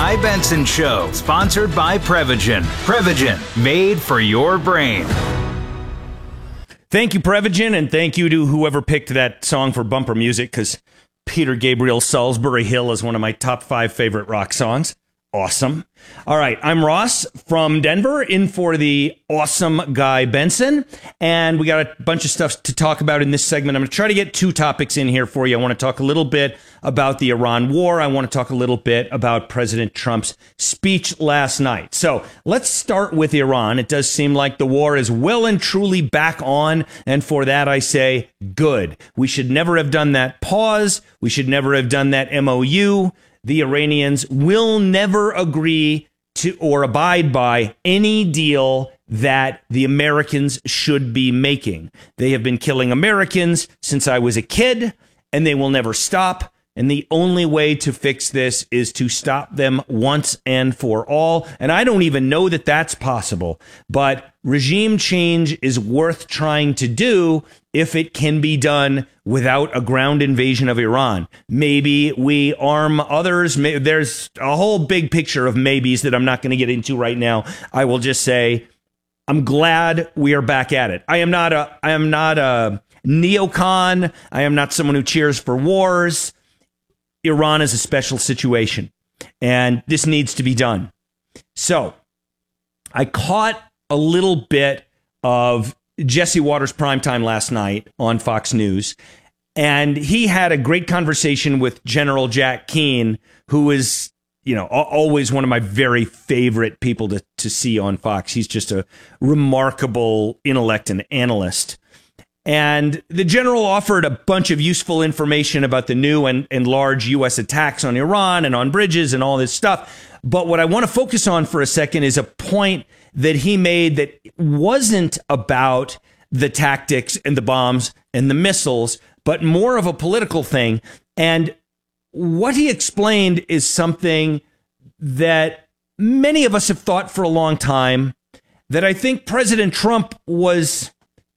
Guy Benson Show, sponsored by Prevagen. Prevagen, made for your brain. Thank you, Prevagen, and thank you to whoever picked that song for bumper music, because Peter Gabriel Salisbury Hill is one of my top 5 favorite rock songs. Awesome. All right, I'm Ross from Denver, in for the awesome Guy Benson, and we got a bunch of stuff to talk about in this segment. I'm going to try to get 2 topics in here for you. I want to talk a little bit about the Iran war. I want to talk a little bit about President Trump's speech last night. So let's start with Iran. It does seem like the war is well and truly back on, and for that I say good. We should never have done that pause. We should never have done that MOU. The Iranians will never agree to or abide by any deal that the Americans should be making. They have been killing Americans since I was a kid, and they will never stop. And the only way to fix this is to stop them once and for all. And I don't even know that that's possible. But regime change is worth trying to do if it can be done without a ground invasion of Iran. Maybe we arm others. There's a whole big picture of maybes that I'm not going to get into right now. I will just say I'm glad we are back at it. I am not a neocon. I am not someone who cheers for wars. Iran is a special situation, and this needs to be done. So I caught a little bit of Jesse Watters' primetime last night on Fox News, and he had a great conversation with General Jack Keane, who is, you know, always one of my very favorite people to see on Fox. He's just a remarkable intellect and analyst. And the general offered a bunch of useful information about the new and large U.S. attacks on Iran and on bridges and all this stuff. But what I want to focus on for a second is a point that he made that wasn't about the tactics and the bombs and the missiles, but more of a political thing. And what he explained is something that many of us have thought for a long time, that I think President Trump was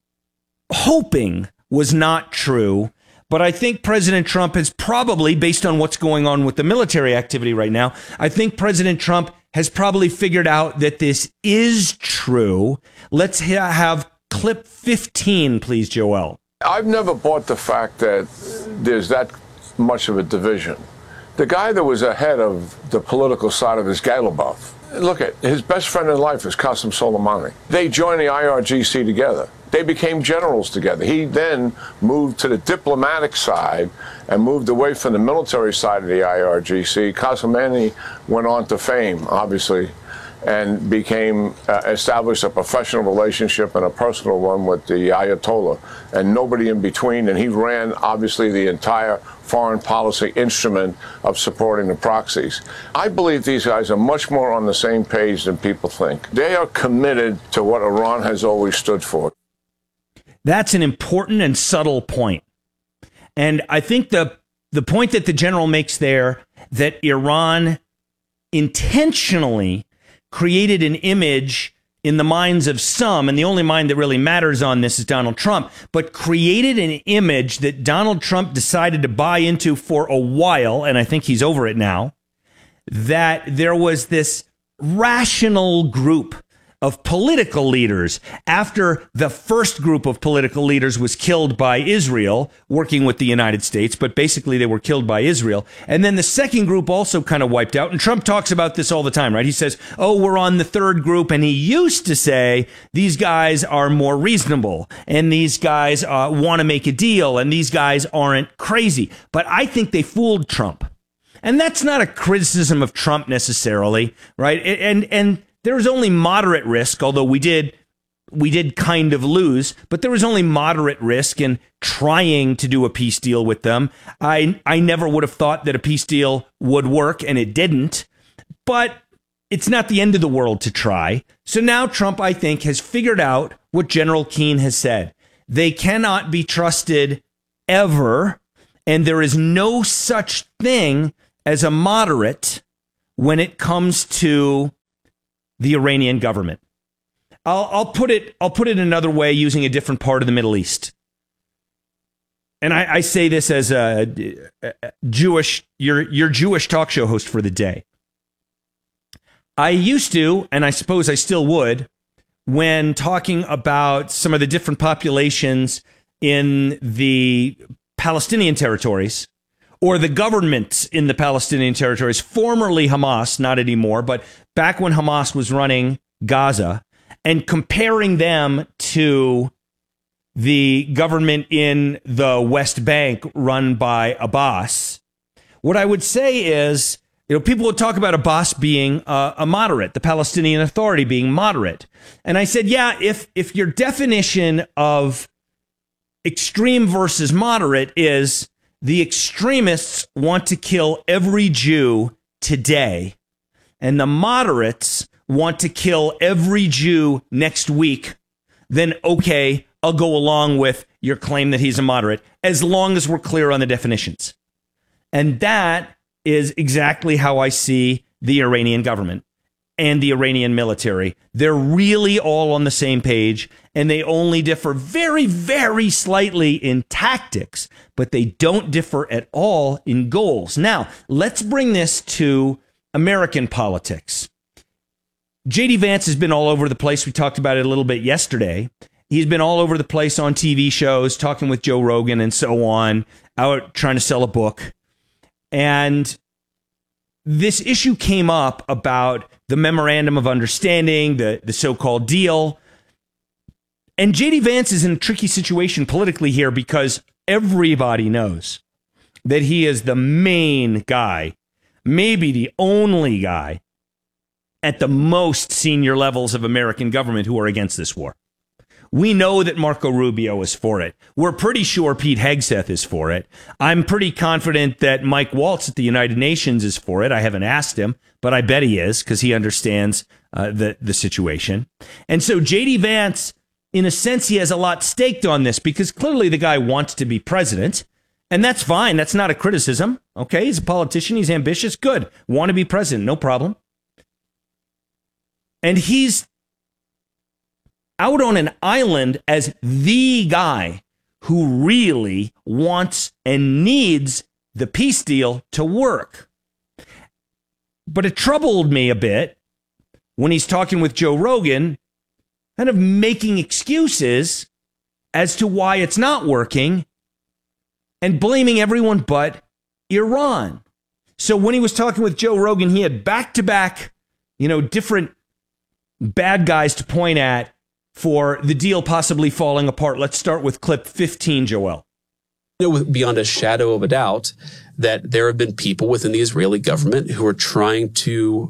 hoping was not true. But I think President Trump has probably, based on what's going on with the military activity right now, I think President Trump has probably figured out that this is true. Let's have clip 15, please, Joel. I've never bought the fact that there's that much of a division. The guy that was ahead of the political side of his Galibov, look at his best friend in life is Qasem Soleimani. They joined the IRGC together. They became generals together. He then moved to the diplomatic side and moved away from the military side of the IRGC. Soleimani went on to fame, obviously, and became established a professional relationship and a personal one with the Ayatollah, and nobody in between. And he ran, obviously, the entire foreign policy instrument of supporting the proxies. I believe these guys are much more on the same page than people think. They are committed to what Iran has always stood for. That's an important and subtle point. And I think the point that the general makes there, that Iran intentionally created an image in the minds of some, and the only mind that really matters on this is Donald Trump, but created an image that Donald Trump decided to buy into for a while, and I think he's over it now, that there was this rational group of political leaders after the first group of political leaders was killed by Israel, working with the United States, but basically they were killed by Israel. And then the second group also kind of wiped out. And Trump talks about this all the time, right? He says, oh, we're on the third group. And he used to say, these guys are more reasonable and these guys want to make a deal and these guys aren't crazy. But I think they fooled Trump. And that's not a criticism of Trump necessarily, right? And there was only moderate risk, although we did kind of lose, but there was only moderate risk in trying to do a peace deal with them. I never would have thought that a peace deal would work, and it didn't. But it's not the end of the world to try. So now Trump, I think, has figured out what General Keane has said. They cannot be trusted ever, and there is no such thing as a moderate when it comes to the Iranian government. I'll put it another way, using a different part of the Middle East. And I say this as a Jewish, your Jewish talk show host for the day. I used to, and I suppose I still would, when talking about some of the different populations in the Palestinian territories, or the governments in the Palestinian territories, formerly Hamas, not anymore, but back when Hamas was running Gaza, and comparing them to the government in the West Bank run by Abbas, what I would say is, people would talk about Abbas being a moderate, the Palestinian Authority being moderate. And I said, yeah, if your definition of extreme versus moderate is the extremists want to kill every Jew today, and the moderates want to kill every Jew next week, then okay, I'll go along with your claim that he's a moderate, as long as we're clear on the definitions. And that is exactly how I see the Iranian government and the Iranian military. They're really all on the same page, and they only differ very, very slightly in tactics, but they don't differ at all in goals. Now, let's bring this to American politics. J.D. Vance has been all over the place. We talked about it a little bit yesterday. He's been all over the place on TV shows, talking with Joe Rogan and so on, out trying to sell a book. And this issue came up about the memorandum of understanding, the so-called deal. And J.D. Vance is in a tricky situation politically here because everybody knows that he is the main guy, maybe the only guy at the most senior levels of American government who are against this war. We know that Marco Rubio is for it. We're pretty sure Pete Hegseth is for it. I'm pretty confident that Mike Waltz at the United Nations is for it. I haven't asked him, but I bet he is because he understands the situation. And so J.D. Vance, in a sense, he has a lot staked on this because clearly the guy wants to be president. And that's fine. That's not a criticism. Okay, he's a politician. He's ambitious. Good. Want to be president. No problem. And he's out on an island as the guy who really wants and needs the peace deal to work. But it troubled me a bit when he's talking with Joe Rogan, kind of making excuses as to why it's not working and blaming everyone but Iran. So when he was talking with Joe Rogan, he had back-to-back, different bad guys to point at for the deal possibly falling apart. Let's start with clip 15, Joel. Beyond a shadow of a doubt that there have been people within the Israeli government who are trying to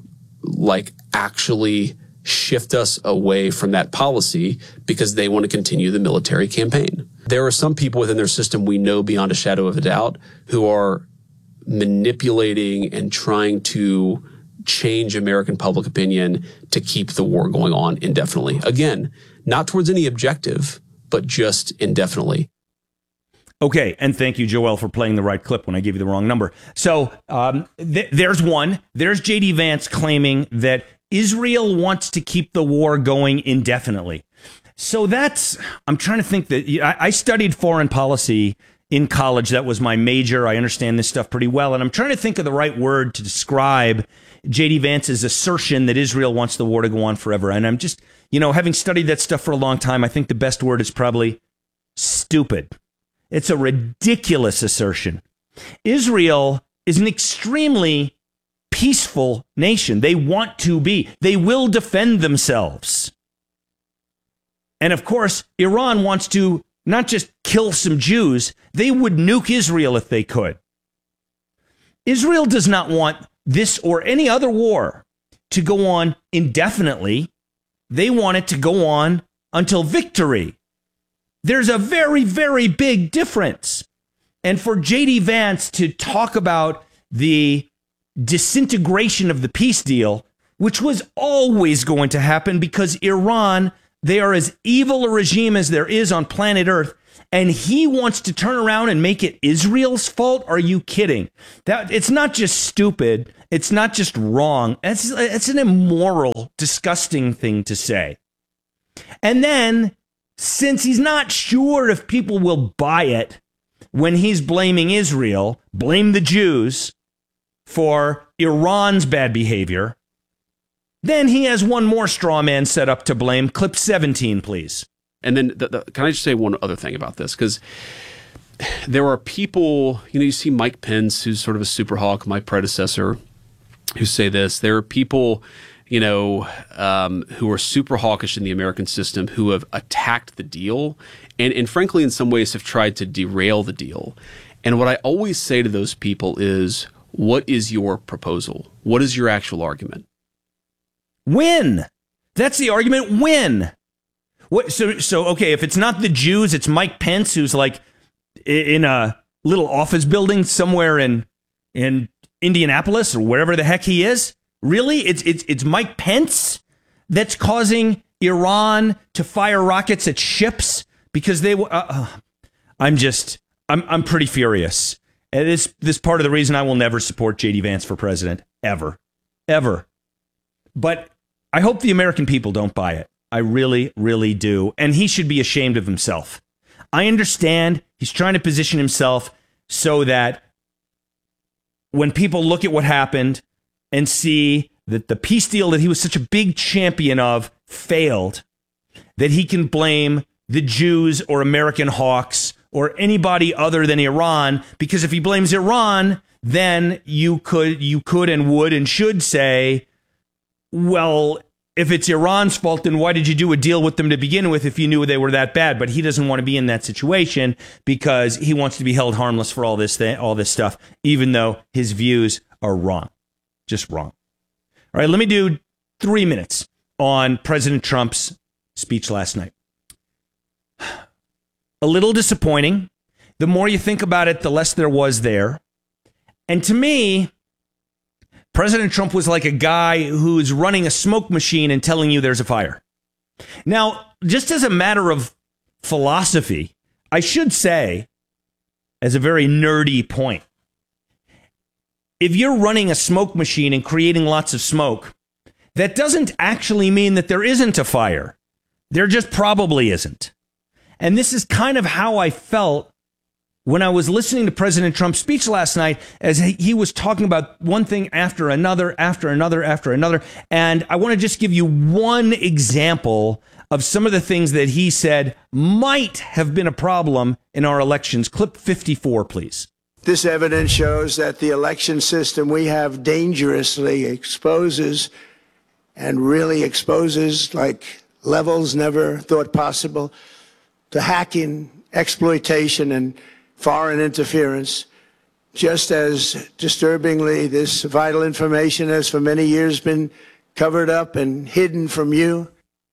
actually shift us away from that policy because they want to continue the military campaign. There are some people within their system we know beyond a shadow of a doubt who are manipulating and trying to change American public opinion to keep the war going on indefinitely. Again, not towards any objective, but just indefinitely. Okay, and thank you, Joel, for playing the right clip when I gave you the wrong number. So there's one. There's J.D. Vance claiming that Israel wants to keep the war going indefinitely. So I'm trying to think that I studied foreign policy in college. That was my major. I understand this stuff pretty well. And I'm trying to think of the right word to describe J.D. Vance's assertion that Israel wants the war to go on forever. And I'm just, having studied that stuff for a long time, I think the best word is probably stupid. It's a ridiculous assertion. Israel is an extremely peaceful nation. They want to be. They will defend themselves. And of course, Iran wants to not just kill some Jews, they would nuke Israel if they could. Israel does not want this or any other war to go on indefinitely. They want it to go on until victory. There's a very, very big difference. And for J.D. Vance to talk about the disintegration of the peace deal, which was always going to happen because Iran, they are as evil a regime as there is on planet Earth, and he wants to turn around and make it Israel's fault? Are you kidding? It's not just stupid. It's not just wrong. It's an immoral, disgusting thing to say. And then, since he's not sure if people will buy it when he's blaming Israel, blame the Jews for Iran's bad behavior, Then he has one more straw man set up to blame. Clip 17, please. And then can I just say one other thing about this? Because there are people, you see Mike Pence, who's sort of a super hawk, my predecessor, who say this. There are people, who are super hawkish in the American system who have attacked the deal and frankly, in some ways have tried to derail the deal. And what I always say to those people is, what is your proposal? What is your actual argument? Win. That's the argument. Win. What? So okay, if it's not the Jews, it's Mike Pence, who's like in a little office building somewhere in Indianapolis or wherever the heck he is. Really? It's Mike Pence that's causing Iran to fire rockets at ships because they I'm pretty furious. And this part of the reason I will never support J.D. Vance for president ever. But I hope the American people don't buy it. I really, really do. And he should be ashamed of himself. I understand he's trying to position himself so that when people look at what happened and see that the peace deal that he was such a big champion of failed, that he can blame the Jews or American hawks or anybody other than Iran, because if he blames Iran, then you could and would and should say, well, if it's Iran's fault, then why did you do a deal with them to begin with if you knew they were that bad? But he doesn't want to be in that situation because he wants to be held harmless for all this stuff, even though his views are wrong. Just wrong. All right, let me do 3 minutes on President Trump's speech last night. A little disappointing. The more you think about it, the less there was there. And to me, President Trump was like a guy who's running a smoke machine and telling you there's a fire. Now, just as a matter of philosophy, I should say, as a very nerdy point, if you're running a smoke machine and creating lots of smoke, that doesn't actually mean that there isn't a fire. There just probably isn't. And this is kind of how I felt when I was listening to President Trump's speech last night, as he was talking about one thing after another, after another, after another. And I want to just give you one example of some of the things that he said might have been a problem in our elections. Clip 54, please. This evidence shows that the election system we have dangerously exposes and really exposes like levels never thought possible to hacking, exploitation, and foreign interference. Just as disturbingly, this vital information has for many years been covered up and hidden from you.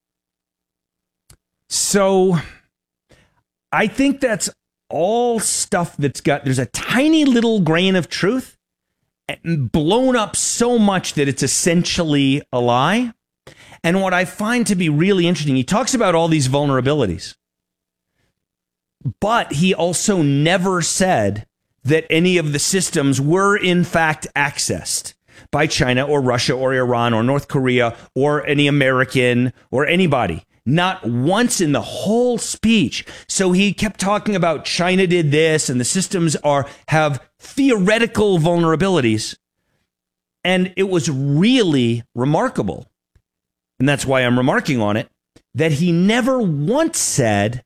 So I think that's all stuff there's a tiny little grain of truth blown up so much that it's essentially a lie. And what I find to be really interesting, he talks about all these vulnerabilities, but he also never said that any of the systems were in fact accessed by China or Russia or Iran or North Korea or any American or anybody. Not once in the whole speech. So he kept talking about China did this and the systems have theoretical vulnerabilities. And it was really remarkable, and that's why I'm remarking on it, that he never once said,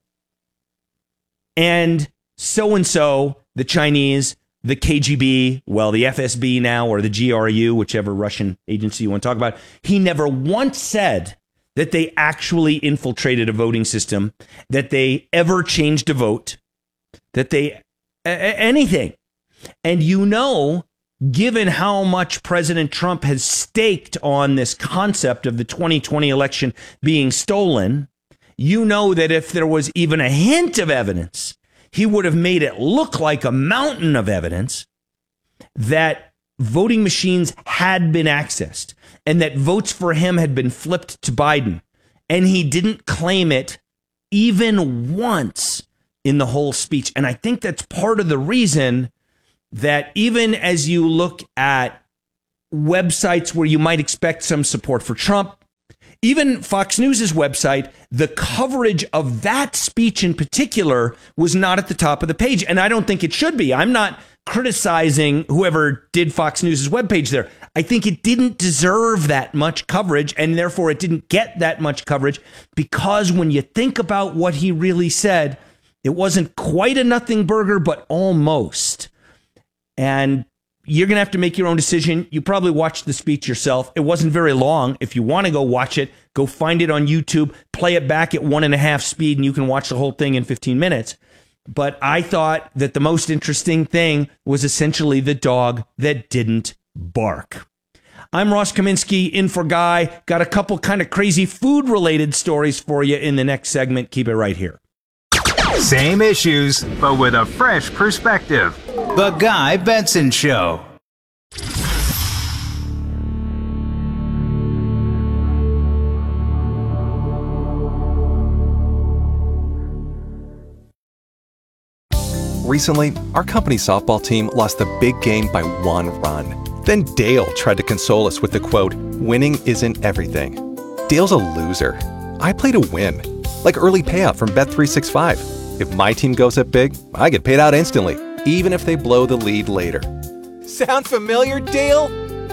and so, the Chinese, the KGB, well, the FSB now, or the GRU, whichever Russian agency you want to talk about, he never once said that they actually infiltrated a voting system, that they ever changed a vote, that they, anything. And given how much President Trump has staked on this concept of the 2020 election being stolen, that if there was even a hint of evidence, he would have made it look like a mountain of evidence that voting machines had been accessed and that votes for him had been flipped to Biden. And he didn't claim it even once in the whole speech. And I think that's part of the reason that even as you look at websites where you might expect some support for Trump, even Fox News' website, the coverage of that speech in particular was not at the top of the page. And I don't think it should be. I'm not criticizing whoever did Fox News' webpage there. I think it didn't deserve that much coverage, and therefore it didn't get that much coverage, because when you think about what he really said, it wasn't quite a nothing burger, but almost. And you're going to have to make your own decision. You probably watched the speech yourself. It wasn't very long. If you want to go watch it, go find it on YouTube, play it back at 1.5 speed, and you can watch the whole thing in 15 minutes. But I thought that the most interesting thing was essentially the dog that didn't bark. I'm Ross Kaminsky, in for Guy. Got a couple kind of crazy food-related stories for you in the next segment. Keep it right here. Same issues, but with a fresh perspective. The Guy Benson Show. Recently, our company's softball team lost the big game by 1 run. Then Dale tried to console us with the quote, "Winning isn't everything." Dale's a loser. I play to win. Like early payout from Bet365. If my team goes up big, I get paid out instantly, even if they blow the lead later. Sound familiar, Dale?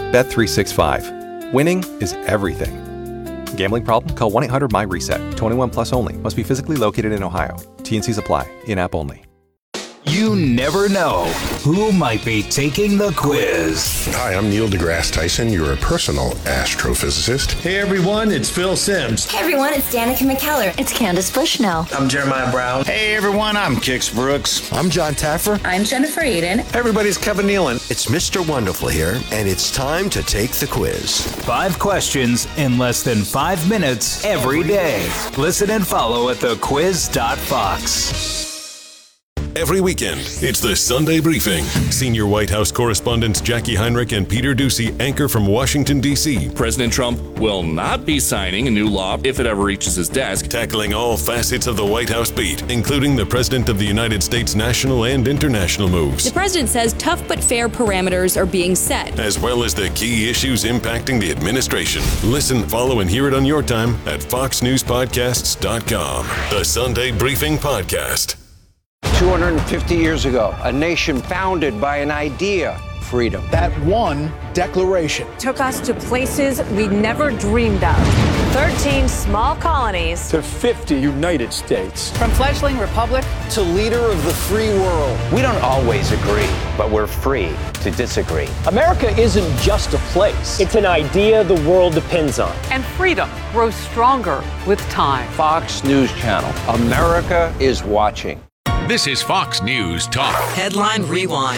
Bet365. Winning is everything. Gambling problem? Call 1-800-MY-RESET. 21 plus only. Must be physically located in Ohio. T&Cs apply. In-app only. You never know who might be taking the quiz. Hi, I'm Neil deGrasse Tyson, your personal astrophysicist. Hey everyone, it's Phil Simms. Hey everyone, it's Danica McKellar. It's Candace Bushnell. I'm Jeremiah Brown. Hey everyone, I'm Kix Brooks. I'm John Taffer. I'm Jennifer Aiden. Everybody's Kevin Nealon. It's Mr. Wonderful here, and it's time to take the quiz. 5 questions in less than 5 minutes every day. Listen and follow at thequiz.fox. Every weekend, it's the Sunday Briefing. Senior White House correspondents Jackie Heinrich and Peter Doocy anchor from Washington, D.C. President Trump will not be signing a new law if it ever reaches his desk. Tackling all facets of the White House beat, including the President of the United States' national and international moves. The president says tough but fair parameters are being set, as well as the key issues impacting the administration. Listen, follow, and hear it on your time at FoxNewsPodcasts.com. The Sunday Briefing Podcast. 250 years ago, a nation founded by an idea, freedom. That one declaration took us to places we never dreamed of. 13 small colonies to 50 United States. From fledgling republic to leader of the free world. We don't always agree, but we're free to disagree. America isn't just a place. It's an idea the world depends on. And freedom grows stronger with time. Fox News Channel. America is watching. This is Fox News Talk. Headline Rewind.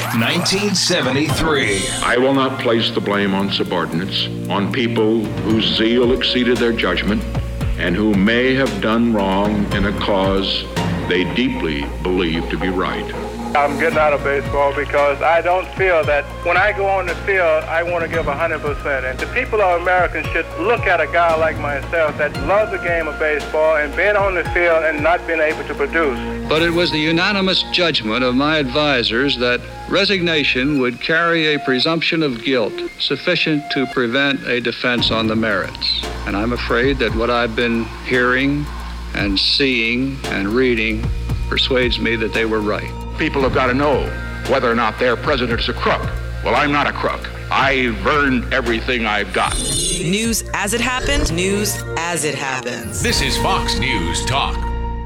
1973. I will not place the blame on subordinates, on people whose zeal exceeded their judgment, and who may have done wrong in a cause they deeply believe to be right. I'm getting out of baseball because I don't feel that when I go on the field, I want to give 100%. And the people of America should look at a guy like myself that loves the game of baseball and been on the field and not been able to produce. But it was the unanimous judgment of my advisors that resignation would carry a presumption of guilt sufficient to prevent a defense on the merits. And I'm afraid that what I've been hearing and seeing and reading persuades me that they were right. People have got to know whether or not their president is a crook. Well, I'm not a crook. I've earned everything I've got. News as it happened, news as it happens. This is Fox News Talk.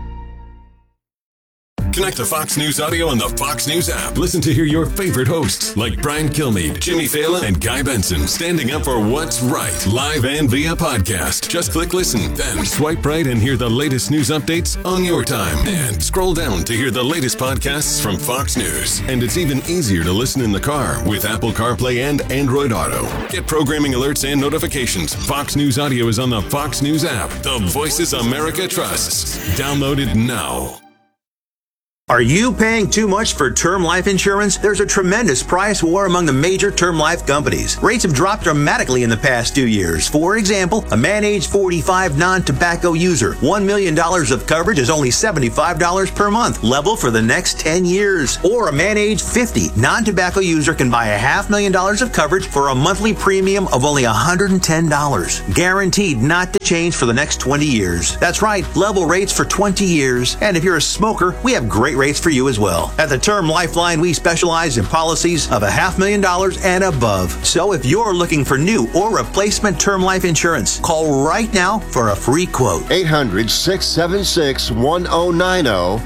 Connect to Fox News Audio on the Fox News app. Listen to hear your favorite hosts like Brian Kilmeade, Jimmy Fallon, and Guy Benson standing up for what's right, live and via podcast. Just click listen, then swipe right and hear the latest news updates on your time. And scroll down to hear the latest podcasts from Fox News. And it's even easier to listen in the car with Apple CarPlay and Android Auto. Get programming alerts and notifications. Fox News Audio is on the Fox News app. The voices America trusts. Download it now. Are you paying too much for term life insurance? There's a tremendous price war among the major term life companies. Rates have dropped dramatically in the past 2 years. For example, a man age 45 non-tobacco user, $1 million of coverage is only $75 per month, level for the next 10 years. Or a man age 50 non-tobacco user can buy $500,000 of coverage for a monthly premium of only $110. Guaranteed not to change for the next 20 years. That's right, level rates for 20 years. And if you're a smoker, we have great rates for you as well. At the Term Lifeline, we specialize in policies of $500,000 and above. So if you're looking for new or replacement term life insurance, call right now for a free quote. 800-676-1090.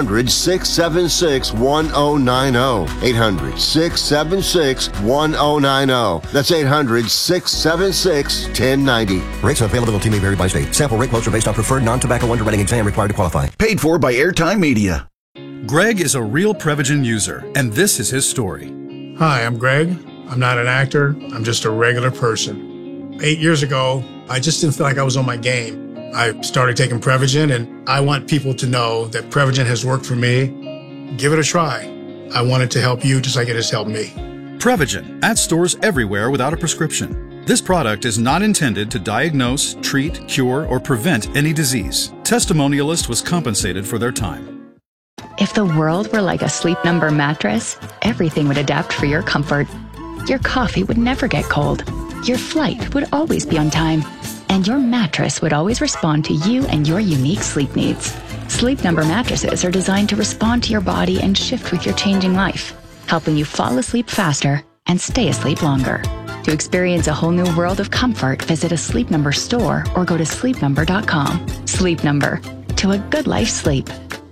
800-676-1090. 800-676-1090. That's 800-676-1090. Rates and availability may vary by state. Sample rate quotes are based on preferred non-tobacco underwriting exam required to qualify. Paid for by Airtime Media. Greg is a real Prevagen user, and this is his story. Hi, I'm Greg. I'm not an actor. I'm just a regular person. 8 years ago, I just didn't feel like I was on my game. I started taking Prevagen, and I want people to know that Prevagen has worked for me. Give it a try. I want it to help you just like it has helped me. Prevagen, at stores everywhere without a prescription. This product is not intended to diagnose, treat, cure, or prevent any disease. Testimonialist was compensated for their time. If the world were like a Sleep Number mattress, everything would adapt for your comfort. Your coffee would never get cold. Your flight would always be on time. And your mattress would always respond to you and your unique sleep needs. Sleep Number mattresses are designed to respond to your body and shift with your changing life, helping you fall asleep faster and stay asleep longer. To experience a whole new world of comfort, visit a Sleep Number store or go to sleepnumber.com. Sleep Number. To a good life's sleep.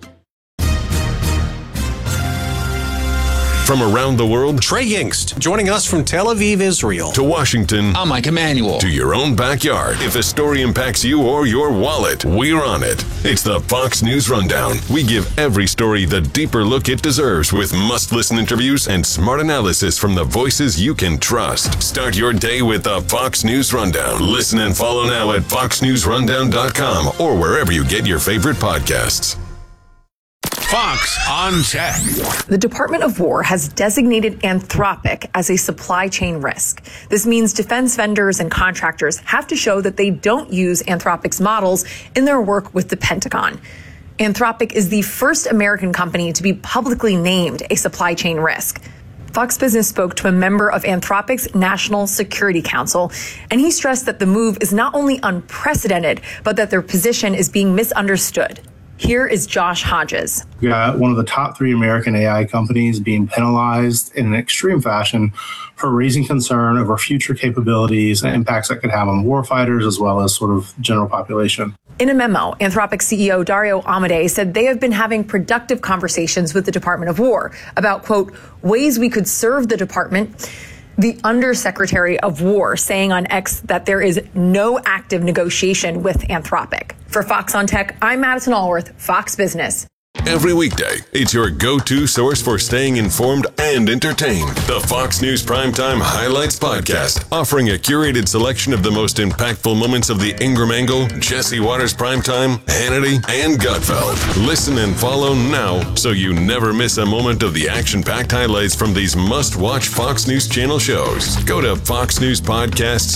From around the world, Trey Yingst, joining us from Tel Aviv, Israel. To Washington, I'm Mike Emanuel. To your own backyard. If a story impacts you or your wallet, we're on it. It's the Fox News Rundown. We give every story the deeper look it deserves with must-listen interviews and smart analysis from the voices you can trust. Start your day with the Fox News Rundown. Listen and follow now at foxnewsrundown.com or wherever you get your favorite podcasts. Fox on Tech. The Department of War has designated Anthropic as a supply chain risk. This means defense vendors and contractors have to show that they don't use Anthropic's models in their work with the Pentagon. Anthropic is the first American company to be publicly named a supply chain risk. Fox Business spoke to a member of Anthropic's National Security Council, and he stressed that the move is not only unprecedented, but that their position is being misunderstood. Here is Josh Hodges. We got one of the top 3 American AI companies being penalized in an extreme fashion for raising concern over future capabilities and impacts that could have on warfighters as well as sort of general population. In a memo, Anthropic CEO Dario Amodei said they have been having productive conversations with the Department of War about, quote, ways we could serve the department. The Undersecretary of War saying on X that there is no active negotiation with Anthropic. For Fox on Tech, I'm Madison Allworth, Fox Business. Every weekday, it's your go-to source for staying informed and entertained. The Fox News Primetime Highlights Podcast, offering a curated selection of the most impactful moments of the Ingram Angle, Jesse Waters Primetime, Hannity, and Gutfeld. Listen and follow now so you never miss a moment of the action-packed highlights from these must-watch Fox News Channel shows. Go to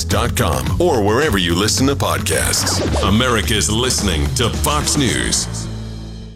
foxnewspodcasts.com or wherever you listen to podcasts. America's listening to Fox News.